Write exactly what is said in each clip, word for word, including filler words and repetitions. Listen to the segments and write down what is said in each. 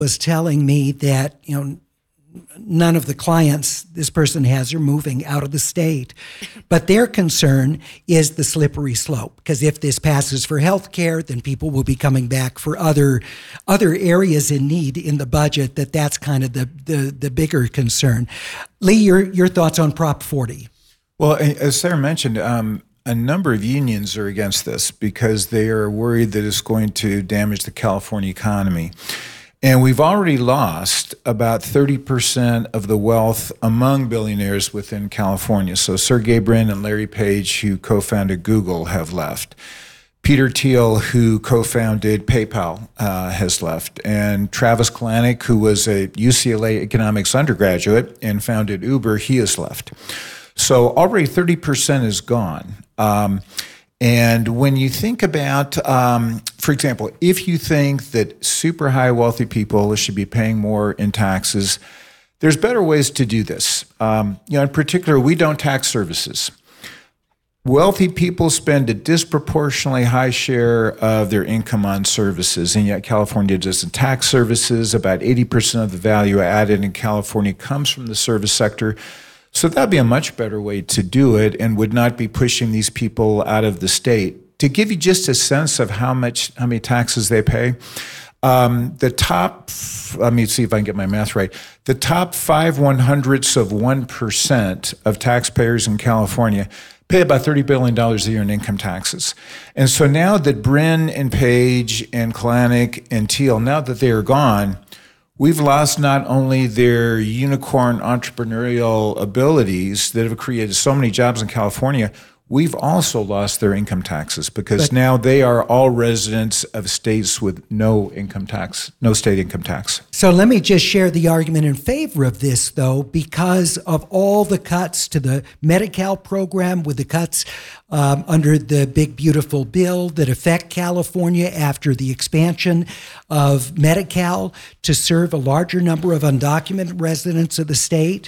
was telling me that, you know, none of the clients this person has are moving out of the state. But their concern is the slippery slope, because if this passes for health care, then people will be coming back for other other areas in need in the budget. That that's kind of the the, the bigger concern. Lee, your, your thoughts on Prop forty? Well, as Sarah mentioned, um, a number of unions are against this because they are worried that it's going to damage the California economy. And we've already lost about thirty percent of the wealth among billionaires within California. So Sergey Brin and Larry Page, who co-founded Google, have left. Peter Thiel, who co-founded PayPal, uh, has left. And Travis Kalanick, who was a U C L A economics undergraduate and founded Uber, he has left. So already thirty percent is gone. Um, And when you think about, um, for example, if you think that super high wealthy people should be paying more in taxes, there's better ways to do this. Um, you know, in particular, we don't tax services. Wealthy people spend a disproportionately high share of their income on services, and yet California doesn't tax services. About eighty percent of the value added in California comes from the service sector. So that'd be a much better way to do it and would not be pushing these people out of the state. To give you just a sense of how much, how many taxes they pay, um, the top, let me see if I can get my math right, the top five one hundredths of one percent of taxpayers in California pay about thirty billion dollars a year in income taxes. And so now that Brin and Page and Kalanick and Thiel, now that they are gone, we've lost not only their unicorn entrepreneurial abilities that have created so many jobs in California, we've also lost their income taxes because but, now they are all residents of states with no income tax, no state income tax. So let me just share the argument in favor of this, though, because of all the cuts to the Medi-Cal program with the cuts um, under the Big Beautiful Bill that affect California after the expansion of Medi-Cal to serve a larger number of undocumented residents of the state.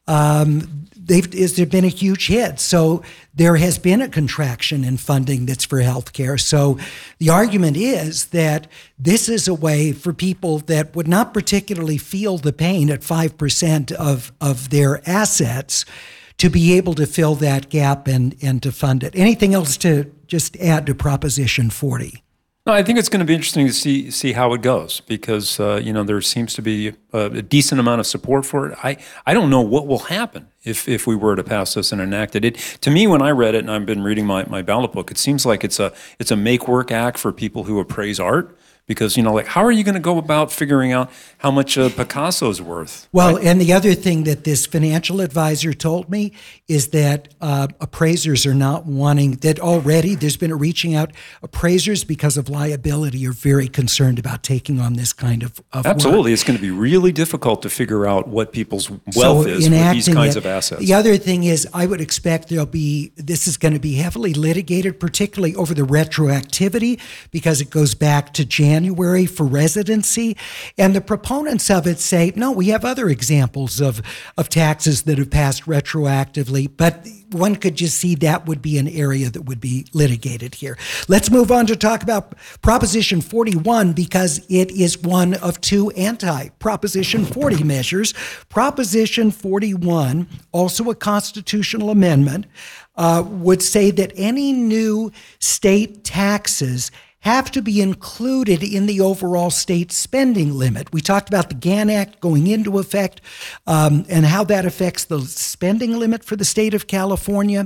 Um, they've, is there been a huge hit. So there has been a contraction in funding that's for healthcare. So the argument is that this is a way for people that would not particularly feel the pain at five percent of, of their assets to be able to fill that gap and, and to fund it. Anything else to just add to Proposition forty? No, I think it's going to be interesting to see see how it goes because, uh, you know, there seems to be a, a decent amount of support for it. I, I don't know what will happen if, if we were to pass this and enact it. it. To me, when I read it, and I've been reading my, my ballot book, it seems like it's a it's a make-work act for people who appraise art. Because, you know, like, how are you going to go about figuring out how much uh, Picasso's worth? Well, right? And the other thing that this financial advisor told me is that uh, appraisers are not wanting, that already there's been a reaching out. Appraisers, because of liability, are very concerned about taking on this kind of, of Absolutely. work. It's going to be really difficult to figure out what people's wealth so is with these kinds it, of assets. The other thing is, I would expect there'll be, this is going to be heavily litigated, particularly over the retroactivity, because it goes back to January. January for residency. And the proponents of it say, no, we have other examples of, of taxes that have passed retroactively, but one could just see that would be an area that would be litigated here. Let's move on to talk about Proposition forty-one because it is one of two anti-Proposition forty measures. Proposition forty-one, also a constitutional amendment, uh, would say that any new state taxes have to be included in the overall state spending limit. We talked about the GAN Act going into effect um, and how that affects the spending limit for the state of California.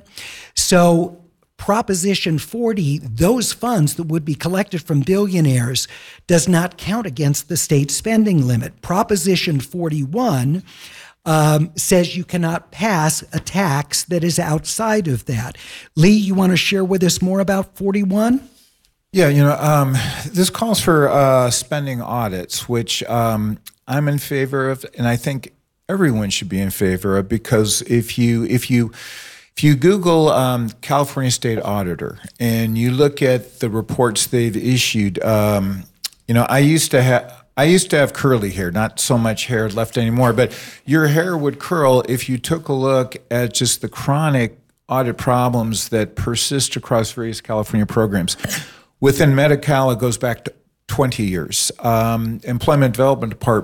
So Proposition forty, those funds that would be collected from billionaires, does not count against the state spending limit. Proposition forty-one Um, says you cannot pass a tax that is outside of that. Lee, you want to share with us more about forty-one? Yeah, you know, um, this calls for uh, spending audits, which um, I'm in favor of, and I think everyone should be in favor of, because if you if you if you Google um, California State Auditor and you look at the reports they've issued, um, you know, I used to have. I used to have curly hair, not so much hair left anymore, but your hair would curl if you took a look at just the chronic audit problems that persist across various California programs. Within Medi-Cal, it goes back to twenty years. Um, Employment Development Department